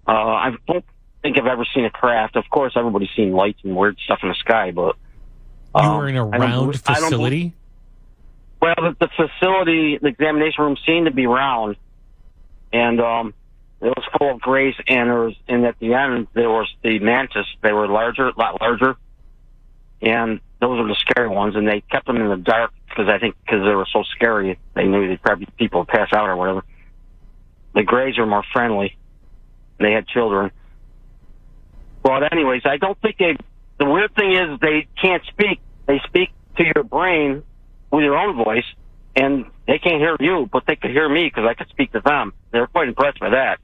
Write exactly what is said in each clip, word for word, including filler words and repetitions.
Uh, I don't think I've ever seen a craft. Of course, everybody's seen lights and weird stuff in the sky, but you um, were in a round facility. Well, the, the facility, the examination room, seemed to be round, and um, it was full of grays. And there was, and at the end there was the mantis. They were larger, a lot larger, and those were the scary ones. And they kept them in the dark because I think because they were so scary, they knew they'd probably people would pass out or whatever. The grays were more friendly. They had children. But anyways, I don't think they. The weird thing is they can't speak. They speak to your brain with your own voice, and they can't hear you, but they could hear me because I could speak to them. They were quite impressed by that.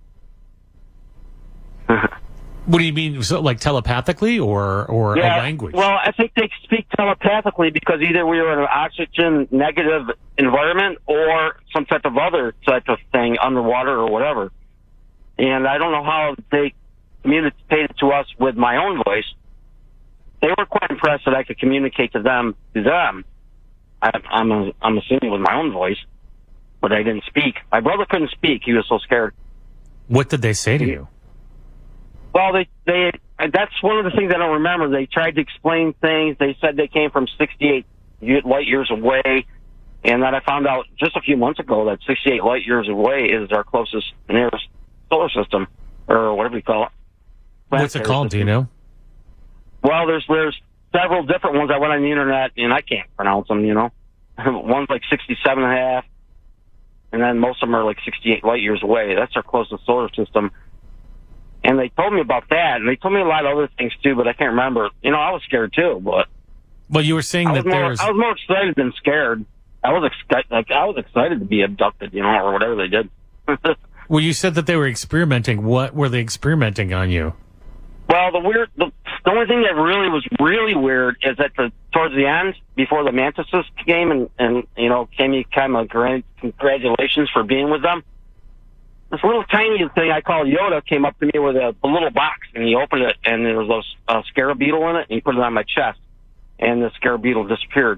What do you mean, so, like telepathically or, or yeah, a language? Well, I think they speak telepathically because either we were in an oxygen negative environment or some type of other type of thing, underwater or whatever. And I don't know how they communicated to us with my own voice. They were quite impressed that I could communicate to them, to them. I, I'm, a, I'm assuming with my own voice, but I didn't speak. My brother couldn't speak. He was so scared. What did they say to you? Well, they, they, that's one of the things I don't remember. They tried to explain things. They said they came from sixty-eight light years away. And then I found out just a few months ago that sixty-eight light years away is our closest nearest solar system, or whatever you call it. What's it called? Do you know? Well, there's, there's several different ones. I went on the internet and I can't pronounce them, you know. One's like sixty-seven and a half, and then most of them are like sixty-eight light years away. That's our closest solar system. And they told me about that, and they told me a lot of other things too, but I can't remember. You know, I was scared too, but. Well, you were saying I that more, there's. I was more excited than scared. I was ex- like I was excited to be abducted, you know, or whatever they did. Well, you said that they were experimenting. What were they experimenting on you? Well, the weird, the, the only thing that really was really weird is that the towards the end, before the mantises came and, and you know, came you kind of congratulations for being with them. This little tiny thing I call Yoda came up to me with a, a little box, and he opened it, and there was a, a scarab beetle in it, and he put it on my chest, and the scarab beetle disappeared.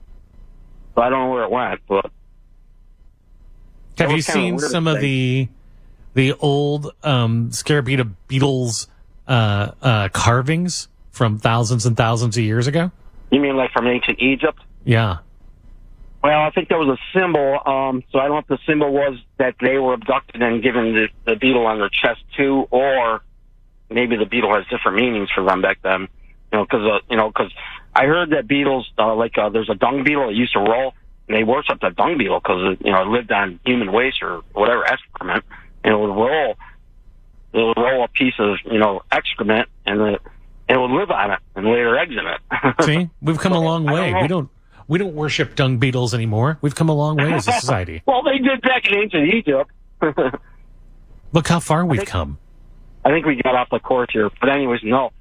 So I don't know where it went, but have you seen some thing. of the the old um, scarab beetles uh, uh, carvings from thousands and thousands of years ago? You mean like from ancient Egypt? Yeah. Well, I think there was a symbol, um, so I don't know if the symbol was that they were abducted and given the, the beetle on their chest too, or maybe the beetle has different meanings for them back then. You know, because uh, you know, because I heard that beetles, uh, like uh, there's a dung beetle that used to roll, and they worshipped the dung beetle because you know it lived on human waste or whatever excrement, and it would roll, it would roll a piece of you know excrement, and it, it would live on it and lay their eggs in it. See, we've come so, a long way. Don't we don't. We don't worship dung beetles anymore. We've come a long way as a society. Well, they did back in ancient Egypt. Look how far we've I think, come. I think we got off the course here. But anyways, no.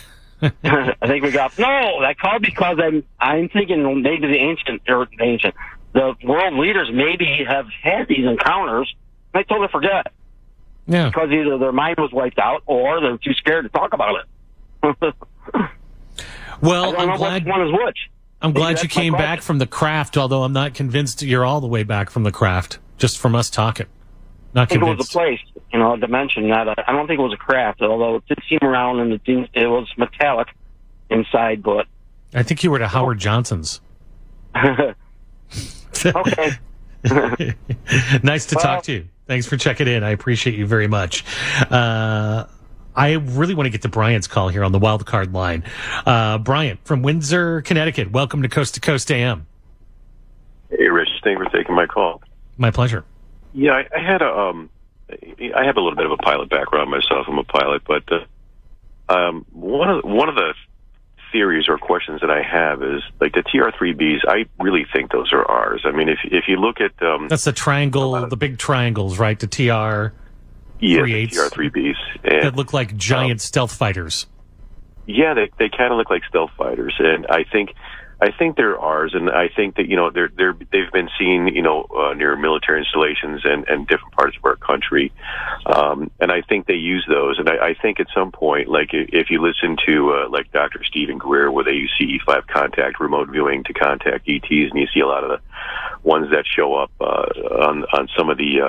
I think we got... No, that called because I'm I'm thinking maybe the ancient... or the ancient... The world leaders maybe have had these encounters. And they totally forget. Yeah. Because either their mind was wiped out or they're too scared to talk about it. Well, I don't I'm know glad... which one is which. I'm glad you came back from the craft, although I'm not convinced you're all the way back from the craft, just from us talking. Not I think convinced. it was a place, you know, a dimension. Not a, I don't think it was a craft, although it did seem around and it, it was metallic inside, but... I think you were to Howard Johnson's. Okay. Nice to well, talk to you. Thanks for checking in. I appreciate you very much. Uh, I really want to get to Brian's call here on the wild card line. Uh, Brian from Windsor, Connecticut. Welcome to Coast to Coast A M. Hey, Rich. Thanks for taking my call. My pleasure. Yeah, I, I had a, um, I have a little bit of a pilot background myself. I'm a pilot, but uh, um, one of one of the theories or questions that I have is like the T R three Bs. I really think those are ours. I mean, if if you look at um, that's the triangle, of, the big triangles, right? The T R. Yeah, the T R three Bs. And, that look like giant um, stealth fighters. Yeah, they they kind of look like stealth fighters, and I think I think they're ours, and I think that you know they're they're they've been seen you know uh, near military installations and, and different parts of our country, um, and I think they use those, and I, I think at some point, like if you listen to uh, like Doctor Stephen Greer, where they use C E five contact remote viewing to contact E Ts, and you see a lot of the ones that show up uh, on on some of the uh,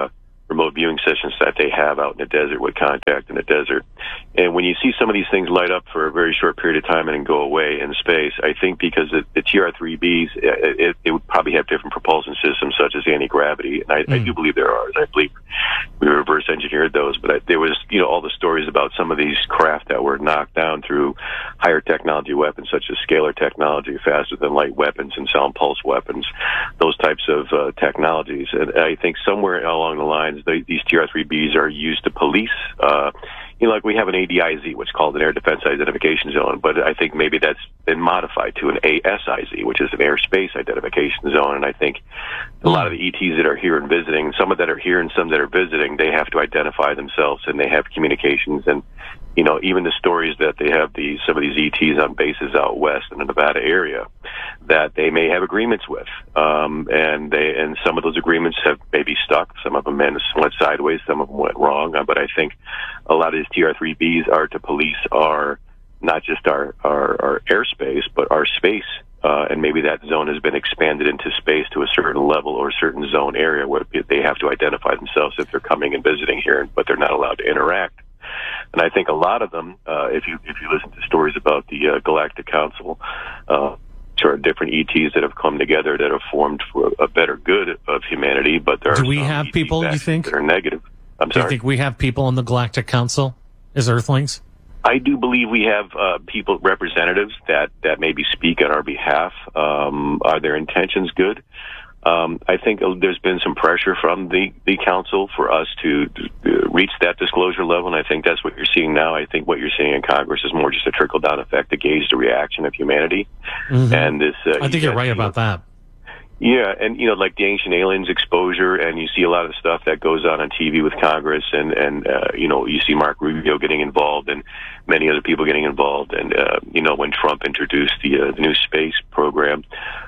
remote viewing sessions that they have out in the desert with contact in the desert. And when you see some of these things light up for a very short period of time and then go away in space, I think because the, the T R three Bs, it, it, it would probably have different propulsion systems such as anti-gravity. And I, mm. I do believe there are. I believe we reverse engineered those. But I, there was, you know, all the stories about some of these craft that were knocked down through higher technology weapons such as scalar technology, faster than light weapons and sound pulse weapons, those types of uh, technologies. And I think somewhere along the lines, they, these T R three Bs are used to police, uh, you know, like we have an A D I Z, which is called an Air Defense Identification Zone, but I think maybe that's been modified to an A S I Z, which is an Airspace Identification Zone. And I think a lot of the E Ts that are here and visiting, some of that are here and some that are visiting, they have to identify themselves and they have communications. And, you know, even the stories that they have these, some of these E Ts on bases out west in the Nevada area that they may have agreements with. Um, and they, and some of those agreements have maybe stuck. Some of them went sideways. Some of them went wrong. Uh, but I think a lot of these T R three Bs are to police our, not just our, our, our airspace, but our space. Uh, and maybe that zone has been expanded into space to a certain level or a certain zone area where they have to identify themselves if they're coming and visiting here, but they're not allowed to interact. And I think a lot of them, uh, if you if you listen to stories about the uh, Galactic Council, uh, there are different E Ts that have come together that have formed for a better good of humanity. But there do are we some have E Ts people that, you think that are negative? I'm do sorry. you think we have people on the Galactic Council as Earthlings? I do believe we have uh, people, representatives that, that maybe speak on our behalf. Um, are their intentions good? Um, I think there's been some pressure from the, the council for us to, to reach that disclosure level, and I think that's what you're seeing now. I think what you're seeing in Congress is more just a trickle-down effect to gauge the reaction of humanity. Mm-hmm. And this, uh, I think you you're right about that. Yeah, and you know, like the Ancient Aliens exposure, and you see a lot of stuff that goes on on T V with Congress, and and uh, you know, you see Mark Rubio getting involved, and many other people getting involved, and uh, you know, when Trump introduced the uh, the new space program,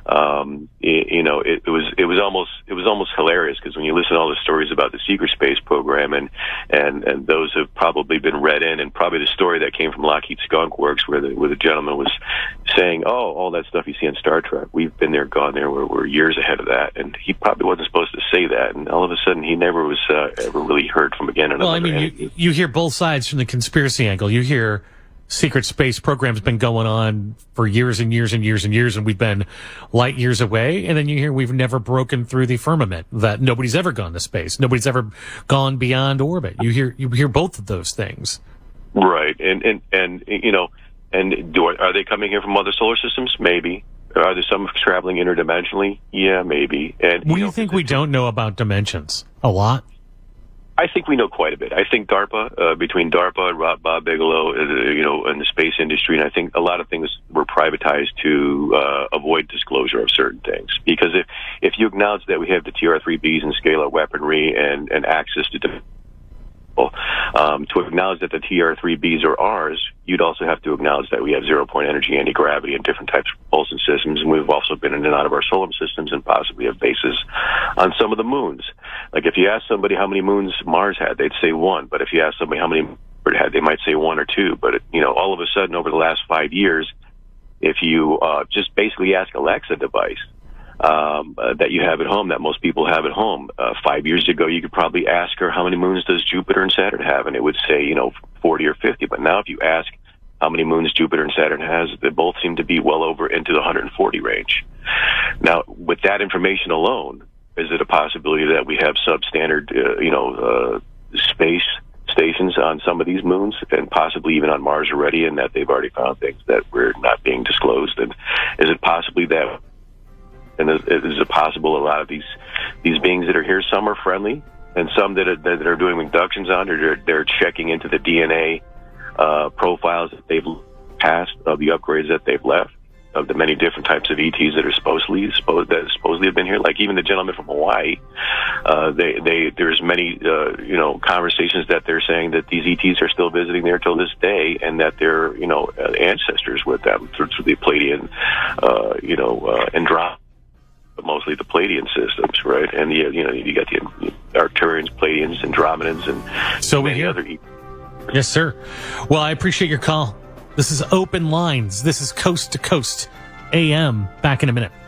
um, it, you know, it, it was it was almost it was almost hilarious because when you listen to all the stories about the secret space program, and and and those have probably been read in, and probably the story that came from Lockheed Skunk Works, where the where the gentleman was saying, oh, all that stuff you see in Star Trek, we've been there, gone there, we're, we're years ahead of that, and he probably wasn't supposed to say that, and all of a sudden he never was uh, ever really heard from again. Well, I mean, you, you hear both sides from the conspiracy angle. You hear secret space program's been going on for years and years and years and years, and we've been light years away, and then you hear we've never broken through the firmament, that nobody's ever gone to space, nobody's ever gone beyond orbit. You hear you hear both of those things. Right, and, and, and you know, and do, are they coming here from other solar systems? Maybe. Are there some traveling interdimensionally? Yeah, maybe. And What do you you know, think we don't know about dimensions? A lot? I think we know quite a bit. I think DARPA, uh, between DARPA and Rob, Bob Bigelow, uh, you know, in the space industry, and I think a lot of things were privatized to uh, avoid disclosure of certain things. Because if if you acknowledge that we have the T R three Bs and scalar weaponry and, and access to dimensions, Um, to acknowledge that the T R three Bs are ours, you'd also have to acknowledge that we have zero-point energy anti-gravity and different types of propulsion systems, and we've also been in and out of our solar systems and possibly have bases on some of the moons. Like if you ask somebody how many moons Mars had, they'd say one, but if you ask somebody how many it had, they might say one or two. But, it, you know, all of a sudden over the last five years, if you uh, just basically ask Alexa device, Um, uh, that you have at home, that most people have at home. Uh, five years ago, you could probably ask her how many moons does Jupiter and Saturn have, and it would say, you know, forty or fifty. But now if you ask how many moons Jupiter and Saturn has, they both seem to be well over into the one hundred forty range. Now, with that information alone, is it a possibility that we have substandard, uh, you know, uh, space stations on some of these moons, and possibly even on Mars already, and that they've already found things that were not being disclosed? And is it possibly that And is, is it possible a lot of these these beings that are here, some are friendly, and some that are, that are doing abductions on, or they're, they're checking into the D N A uh, profiles that they've passed, of the upgrades that they've left, of the many different types of E Ts that are supposedly supposed that supposedly have been here. Like even the gentleman from Hawaii, uh, they they there's many uh, you know conversations that they're saying that these E Ts are still visiting there till this day, and that they're you know uh, ancestors with them through, through the Pleiadian uh, you know uh, Andromeda. But mostly the Pleiadian systems, right? And the, you know, you got the Arcturians, Pleiadians, Andromedans, and so we many hear. other. E- yes, sir. Well, I appreciate your call. This is Open Lines. This is Coast to Coast A M. Back in a minute.